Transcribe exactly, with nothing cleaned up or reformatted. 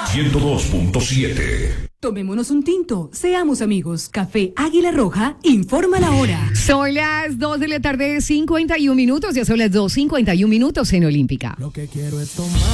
ciento dos punto siete. Tomémonos un tinto, seamos amigos. Café Águila Roja, informa la hora. Son las dos de la tarde, cincuenta y un minutos, ya son las dos cincuenta y un minutos en Olímpica. Lo que quiero es tomar.